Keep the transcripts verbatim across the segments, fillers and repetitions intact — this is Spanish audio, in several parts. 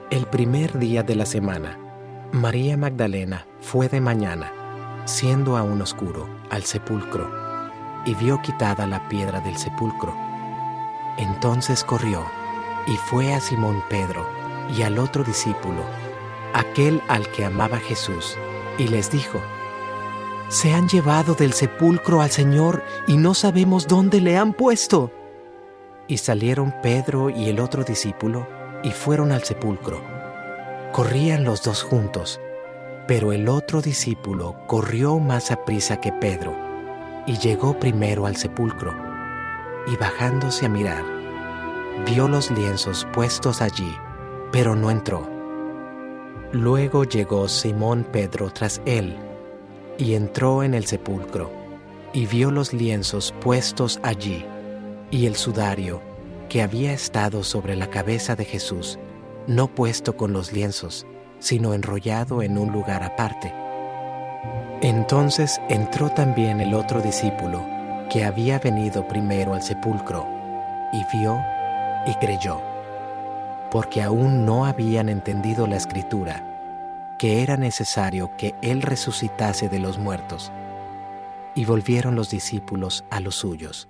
El primer día de la semana, María Magdalena fue de mañana, siendo aún oscuro, al sepulcro, y vio quitada la piedra del sepulcro. Entonces corrió, y fue a Simón Pedro, y al otro discípulo, aquel al que amaba Jesús, y les dijo: «Se han llevado del sepulcro al Señor, y no sabemos dónde le han puesto». Y salieron Pedro y el otro discípulo, y fueron al sepulcro. Corrían los dos juntos, pero el otro discípulo corrió más aprisa que Pedro, y llegó primero al sepulcro, y bajándose a mirar, vio los lienzos puestos allí, pero no entró. Luego llegó Simón Pedro tras él, y entró en el sepulcro, y vio los lienzos puestos allí, y el sudario que había estado sobre la cabeza de Jesús, no puesto con los lienzos, sino enrollado en un lugar aparte. Entonces entró también el otro discípulo, que había venido primero al sepulcro, y vio y creyó, porque aún no habían entendido la Escritura, que era necesario que él resucitase de los muertos. Y volvieron los discípulos a los suyos.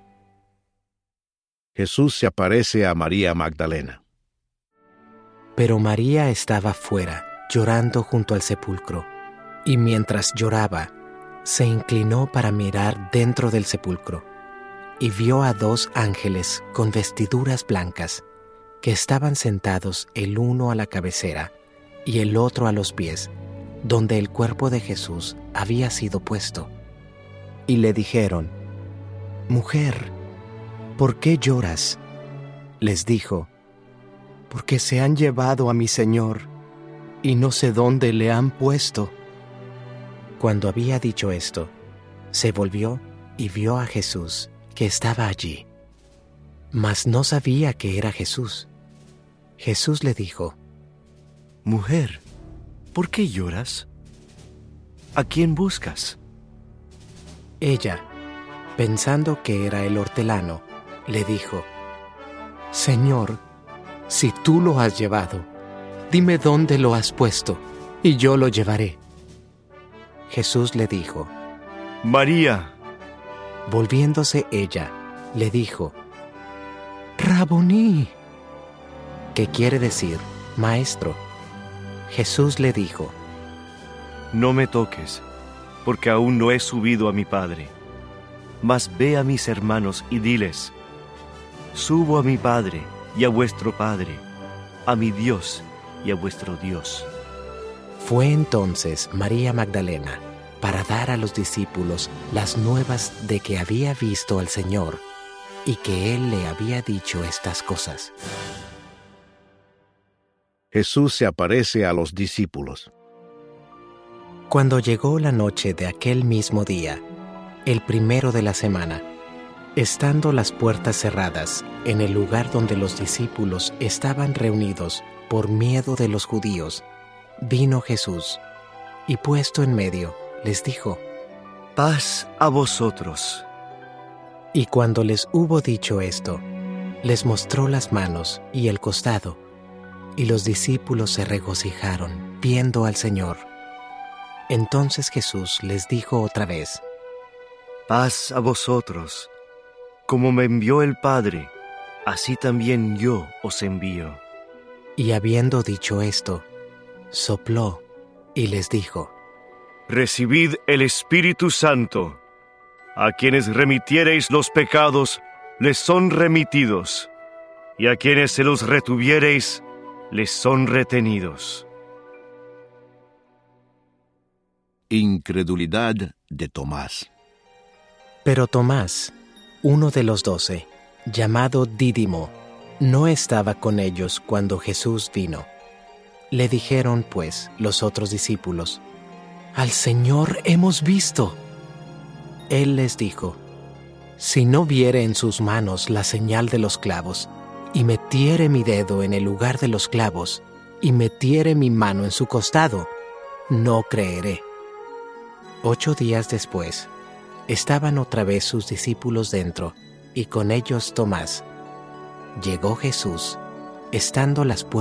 Jesús se aparece a María Magdalena. Pero María estaba fuera, llorando junto al sepulcro, y mientras lloraba, se inclinó para mirar dentro del sepulcro, y vio a dos ángeles con vestiduras blancas, que estaban sentados el uno a la cabecera y el otro a los pies, donde el cuerpo de Jesús había sido puesto. Y le dijeron: «Mujer, ¿por qué lloras?». Les dijo: «Porque se han llevado a mi Señor, y no sé dónde le han puesto». Cuando había dicho esto, se volvió y vio a Jesús, que estaba allí, mas no sabía que era Jesús. Jesús le dijo: «Mujer, ¿por qué lloras? ¿A quién buscas?». Ella, pensando que era el hortelano, le dijo: «Señor, si tú lo has llevado, dime dónde lo has puesto, y yo lo llevaré». Jesús le dijo: «María». Volviéndose ella, le dijo: «Raboní», que quiere decir Maestro. Jesús le dijo: «No me toques, porque aún no he subido a mi Padre. Mas ve a mis hermanos y diles: subo a mi Padre y a vuestro Padre, a mi Dios y a vuestro Dios». Fue entonces María Magdalena para dar a los discípulos las nuevas de que había visto al Señor y que Él le había dicho estas cosas. Jesús se aparece a los discípulos. Cuando llegó la noche de aquel mismo día, el primero de la semana, estando las puertas cerradas en el lugar donde los discípulos estaban reunidos por miedo de los judíos, vino Jesús, y puesto en medio, les dijo: «Paz a vosotros». Y cuando les hubo dicho esto, les mostró las manos y el costado, y los discípulos se regocijaron viendo al Señor. Entonces Jesús les dijo otra vez: «Paz a vosotros. Como me envió el Padre, así también yo os envío». Y habiendo dicho esto, sopló y les dijo: «Recibid el Espíritu Santo. A quienes remitiereis los pecados, les son remitidos, y a quienes se los retuviereis, les son retenidos». Incredulidad de Tomás. Pero Tomás, uno de los doce, llamado Dídimo, no estaba con ellos cuando Jesús vino. Le dijeron, pues, los otros discípulos: «Al Señor hemos visto». Él les dijo: «Si no viere en sus manos la señal de los clavos, y metiere mi dedo en el lugar de los clavos, y metiere mi mano en su costado, no creeré». Ocho días después, estaban otra vez sus discípulos dentro, y con ellos Tomás. Llegó Jesús, estando las puertas